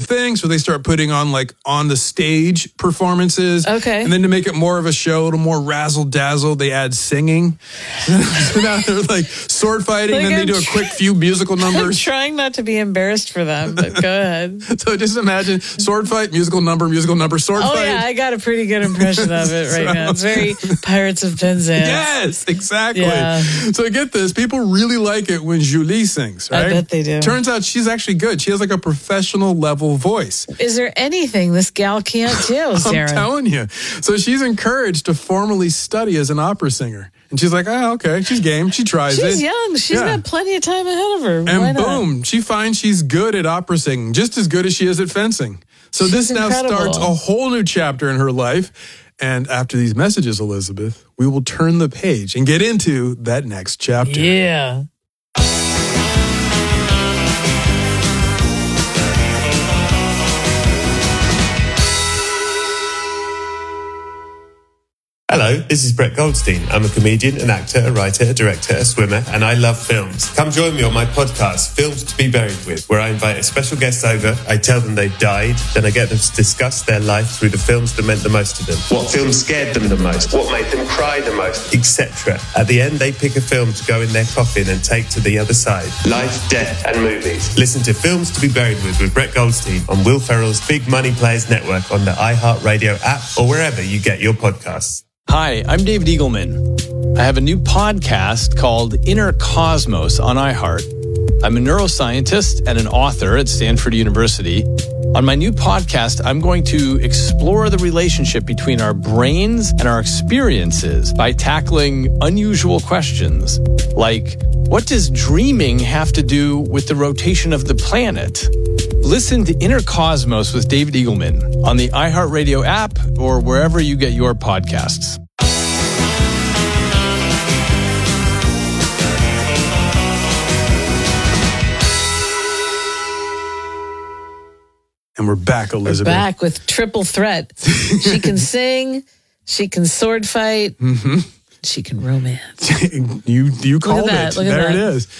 thing. So they start putting on like on the stage performances. Okay. And then to make it more of a show, a little more razzle dazzle, they add singing. So now they're like sword fighting, Like then they do a quick few musical I'm numbers. trying not to be embarrassed for them, but go ahead. So just imagine sword fight, musical number, sword Oh, fight. yeah, I got a pretty good impression of it right now. It's very Pirates of Penzance. Yes, exactly. Yeah. So get this, people really like it when Julie sings, right? I bet they do. Turns out she's actually good. She has like a professional level voice. Is there anything this gal can't do, I'm Sarah? telling you. So she's encouraged to formally study as an opera singer. And she's like, oh, okay, she's game. She tries it. She's young. She's got plenty of time ahead of her. Why And not? boom, she finds she's good at opera singing, just as good as she is at fencing. So this now incredible. starts a whole new chapter in her life. And after these messages, Elizabeth, we will turn the page and get into that next chapter. Yeah. Hello, this is Brett Goldstein. I'm a comedian, an actor, a writer, a director, a swimmer, and I love films. Come join me on my podcast, Films to be Buried With, where I invite a special guest over, I tell them they've died, then I get them to discuss their life through the films that meant the most to them. What films scared them the most, what made them cry the most, etc. At the end, they pick a film to go in their coffin and take to the other side. Life, death, and movies. Listen to Films to be Buried with Brett Goldstein on Will Ferrell's Big Money Players Network on the iHeartRadio app or wherever you get your podcasts. Hi, I'm David Eagleman. I have a new podcast called Inner Cosmos on iHeart. I'm a neuroscientist and an author at Stanford University. On my new podcast, I'm going to explore the relationship between our brains and our experiences by tackling unusual questions like, what does dreaming have to do with the rotation of the planet? Listen to Inner Cosmos with David Eagleman on the iHeartRadio app or wherever you get your podcasts. And we're back, Elizabeth. We're back with triple threat. She can sing, she can sword fight, she can romance. you called that, it. look at There that. it is.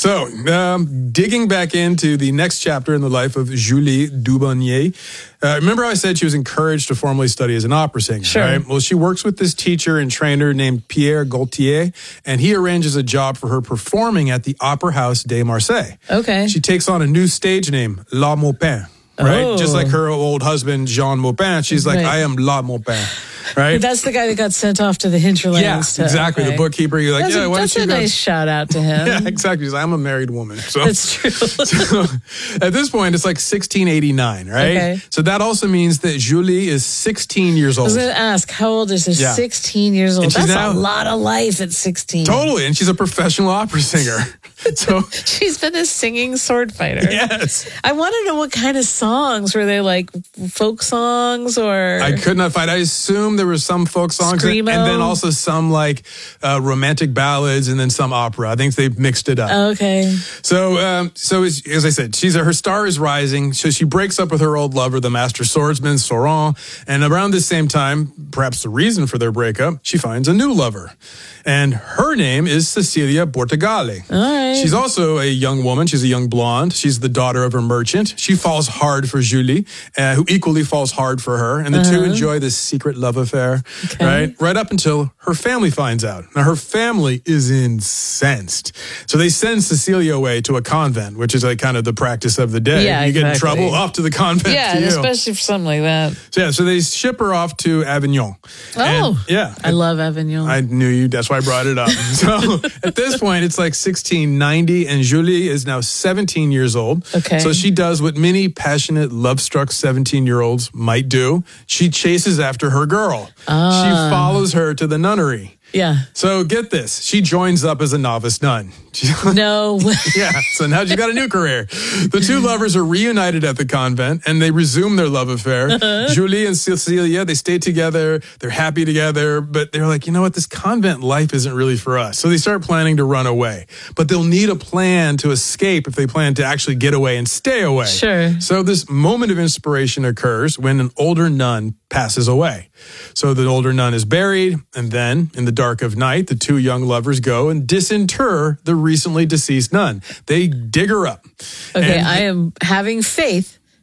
So, digging back into the next chapter in the life of Julie Dubonnier. Remember I said she was encouraged to formally study as an opera singer, Sure. right? Well, she works with this teacher and trainer named Pierre Gaultier, and he arranges a job for her performing at the Opera House de Marseille. Okay. She takes on a new stage name, La Maupin. Right? Oh. Just like her old husband, Jean Maupin. She's like, Right. I am La Maupin. Right? That's the guy that got sent off to the hinterlands. Yeah, exactly. Okay. The bookkeeper. You're like, That's yeah, why don't that's you a go? nice shout out to him. Yeah, exactly. He's like, I'm a married woman. So, That's true. so at this point, it's like 1689, right? Okay. So that also means that Julie is 16 years I old. was going to ask, how old is her? Yeah. 16 years old. And she's That's now- a lot of life at 16. Totally. And she's a professional opera singer. So, She's been a singing sword fighter. yes. I want to know what kind of songs. Were they like folk songs or? I could not find. I assume there were some folk songs and Screamo? then also some like romantic ballads and then some opera. I think they mixed it up. Okay. So as I said, her star is rising. So she breaks up with her old lover, the master swordsman Sauron. And around the same time, perhaps the reason for their breakup, she finds a new lover. And her name is Cecilia Bortagale. All right. She's also a young woman. She's a young blonde. She's the daughter of a merchant. She falls hard for Julie, who equally falls hard for her. And the two enjoy this secret love affair, right? Right up until her family finds out. Now, her family is incensed. So they send Cecilia away to a convent, which is like kind of the practice of the day. Yeah, you get in exactly. trouble, off to the convent. Yeah, to and you. especially for something like that. So they ship her off to Avignon. Oh. And, yeah. I love Avignon. I knew you. That's why I brought it up. So at this point, it's like 1690, and Julie is now 17 years old. Okay. So she does what many passionate, love-struck 17-year-olds might do. She chases after her girl. She follows her to the nunnery. Yeah. So get this. She joins up as a novice nun. No. Yeah, so now she's got a new career. The two lovers are reunited at the convent, and they resume their love affair. Julie and Cecilia, they stay together. They're happy together, but they're like, you know what? This convent life isn't really for us. So they start planning to run away. But they'll need a plan to escape if they plan to actually get away and stay away. Sure. So this moment of inspiration occurs when an older nun passes away. So the older nun is buried, and then, in the dark of night, the two young lovers go and disinter the recently deceased nun. They dig her up. Okay, And- I am having faith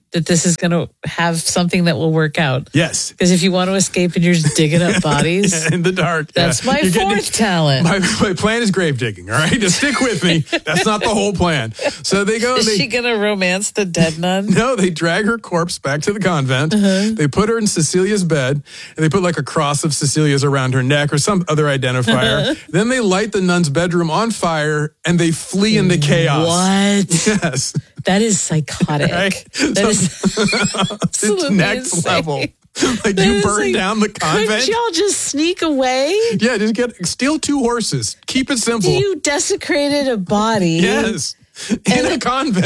that this is going to have something that will work out. Yes. Because if you want to escape and you're just digging up bodies. In the dark. That's my fourth talent. My plan is grave digging, all right? Just stick with me. That's not the whole plan. So they go. Is she going to romance the dead nun? No, they drag her corpse back to the convent. They put her in Cecilia's bed, and they put like a cross of Cecilia's around her neck or some other identifier. Then they light the nun's bedroom on fire, and they flee into chaos. What? Yes. That is psychotic. Right? That is It's next insane. level. Like you burn down the convent. Couldn't y'all just sneak away? Yeah, just steal 2 horses. Keep it simple. You desecrated a body. Yes. In a convent.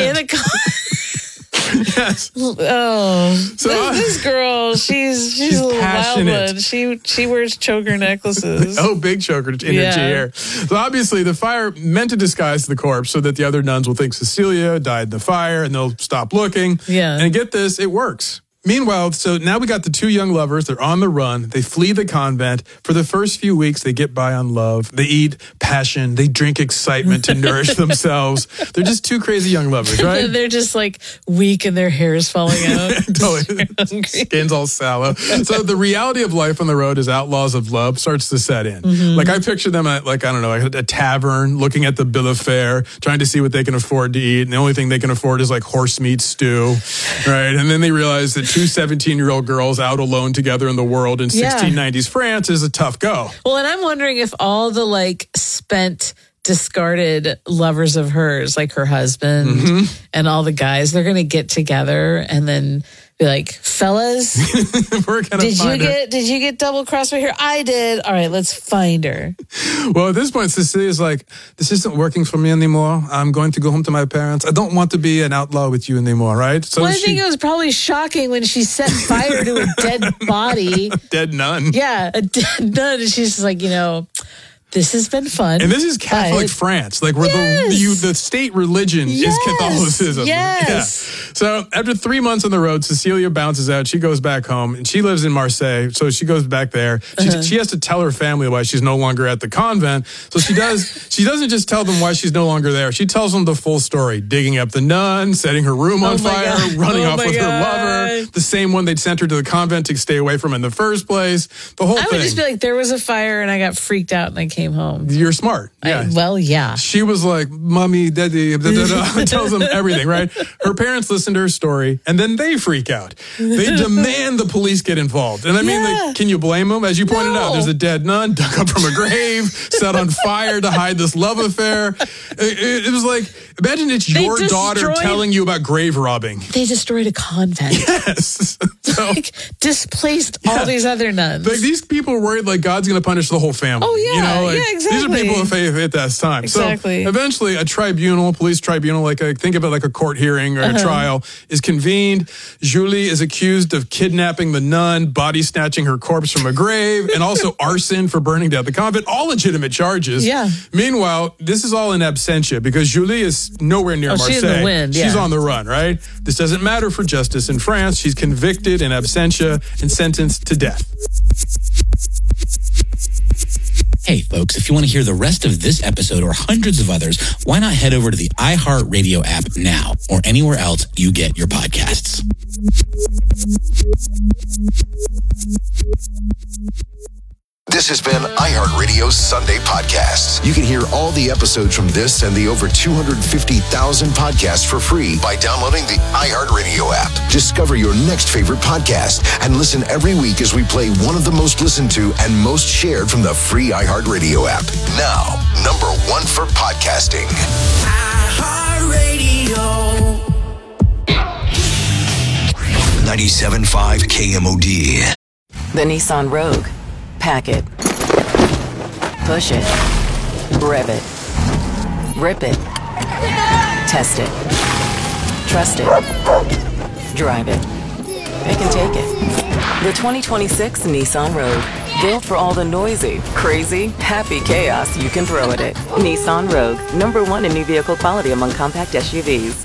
Yes. Oh, So this girl, she's a little passionate. wild one. She wears choker necklaces. Oh, big choker energy here. So obviously the fire meant to disguise the corpse so that the other nuns will think Cecilia died in the fire and they'll stop looking. Yeah. And get this, it works. Meanwhile, so now we got the 2 young lovers. They're on the run. They flee the convent. For the first few weeks, they get by on love. They eat passion. They drink excitement to nourish themselves. They're just 2 crazy young lovers, right? They're just like weak and their hair is falling out. Totally. Skin's all sallow. So the reality of life on the road as outlaws of love starts to set in. Like I picture them at like, I don't know, like a tavern looking at the bill of fare, trying to see what they can afford to eat. And the only thing they can afford is like horse meat stew, right? And then they realize that 2 17-year-old girls out alone together in the world in 1690s France is a tough go. Well, and I'm wondering if all the like spent, discarded lovers of hers, like her husband and all the guys, they're going to get together and then be like, fellas, We're gonna find her. did you get double crossed right here? I did. All right, let's find her. Well, at this point, Cecilia's like, this isn't working for me anymore. I'm going to go home to my parents. I don't want to be an outlaw with you anymore, right? So Well, I think it was probably shocking when she set fire to a dead body. dead nun. Yeah, a dead nun. And she's just like, this has been fun. And this is Catholic but- France, like where the state religion is Catholicism. Yes. Yeah. So after 3 months on the road, Cecilia bounces out. She goes back home, and she lives in Marseille. So she goes back there. She has to tell her family why she's no longer at the convent. So she does. She doesn't just tell them why she's no longer there. She tells them the full story: digging up the nun, setting her room on fire, running off with her lover, the same one they'd sent her to the convent to stay away from in the first place. The whole I thing. would just be like, there was a fire and I got freaked out and I came home. You're smart. Yeah. Yeah. She was like, mommy, daddy, tells them everything, right? Her parents listen to her story, and then they freak out. They demand the police get involved. And I mean, like, can you blame them? As you pointed out, there's a dead nun dug up from a grave, set on fire to hide this love affair. It was like, imagine it's your daughter telling you about grave robbing. They destroyed a convent. Yes. So, like, displaced all these other nuns. like, these people are worried like God's going to punish the whole family. Oh, yeah. Yeah, exactly. These are people of faith at that time. Exactly. So eventually a police tribunal, think of it like a court hearing or a trial, is convened. Julie is accused of kidnapping the nun, body snatching her corpse from a grave, and also arson for burning down the convent. All legitimate charges. Yeah. Meanwhile, this is all in absentia because Julie is nowhere near Marseille. She's in the wind, She's on the run, right? This doesn't matter for justice in France. She's convicted in absentia and sentenced to death. Hey, folks, if you want to hear the rest of this episode or hundreds of others, why not head over to the iHeartRadio app now or anywhere else you get your podcasts? This has been iHeartRadio's Sunday Podcasts. You can hear all the episodes from this and the over 250,000 podcasts for free by downloading the iHeartRadio app. Discover your next favorite podcast and listen every week as we play one of the most listened to and most shared from the free iHeartRadio app. Now, number 1 for podcasting. iHeartRadio. 97.5 KMOD. The Nissan Rogue. Pack it. Push it. Rev it. Rip it. Test it. Trust it. Drive it. Pick and take it. The 2026 Nissan Rogue. Built for all the noisy, crazy, happy chaos you can throw at it. Nissan Rogue. #1 in new vehicle quality among compact SUVs.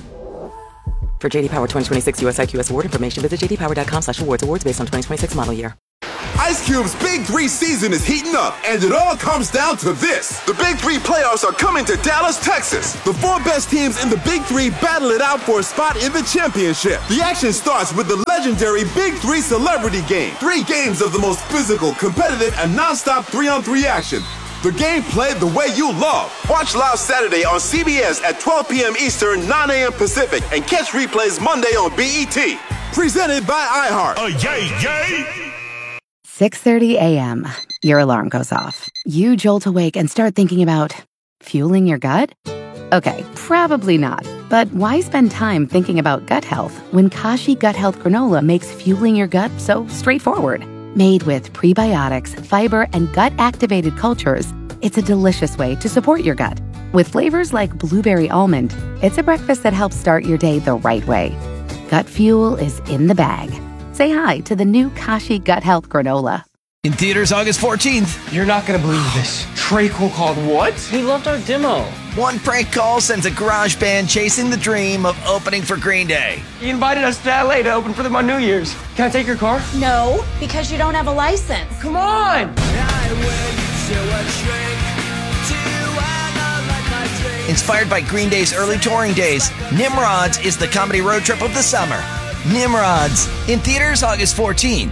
For JD Power 2026 US IQS award information, visit jdpower.com/awards. Awards based on 2026 model year. Ice Cube's Big 3 season is heating up, and it all comes down to this. The Big 3 playoffs are coming to Dallas, Texas. The 4 best teams in the Big 3 battle it out for a spot in the championship. The action starts with the legendary Big 3 Celebrity Game. 3 games of the most physical, competitive, and non-stop 3-on-3 action. The game played the way you love. Watch live Saturday on CBS at 12 p.m. Eastern, 9 a.m. Pacific, and catch replays Monday on BET. Presented by iHeart. Yay! 6:30 a.m. Your alarm goes off. You jolt awake and start thinking about fueling your gut? Okay, probably not. But why spend time thinking about gut health when Kashi Gut Health Granola makes fueling your gut so straightforward? Made with prebiotics, fiber, and gut-activated cultures, it's a delicious way to support your gut. With flavors like blueberry almond, it's a breakfast that helps start your day the right way. Gut fuel is in the bag. Say hi to the new Kashi Gut Health Granola. In theaters August 14th. You're not going to believe this. Trey Cole called what? He loved our demo. One prank call sends a garage band chasing the dream of opening for Green Day. He invited us to LA to open for them on New Year's. Can I take your car? No, because you don't have a license. Come on! Inspired by Green Day's early touring days, Nimrods is the comedy road trip of the summer. Nimrods, in theaters August 14th.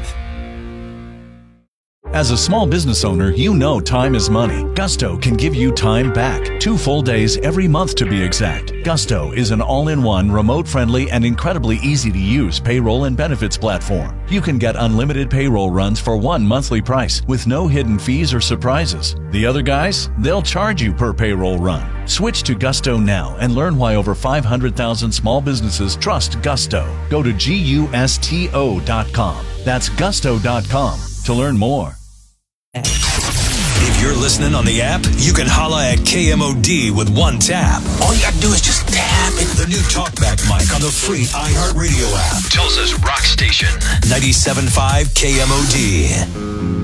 As a small business owner, you know time is money. Gusto can give you time back. 2 full days every month to be exact. Gusto is an all-in-one, remote-friendly, and incredibly easy-to-use payroll and benefits platform. You can get unlimited payroll runs for one monthly price with no hidden fees or surprises. The other guys, they'll charge you per payroll run. Switch to Gusto now and learn why over 500,000 small businesses trust Gusto. Go to GUSTO.com. That's gusto.com to learn more. If you're listening on the app, you can holla at KMOD with one tap. All you gotta do is just tap into the new TalkBack mic on the free iHeartRadio app. Tulsa's rock station, 97.5 KMOD.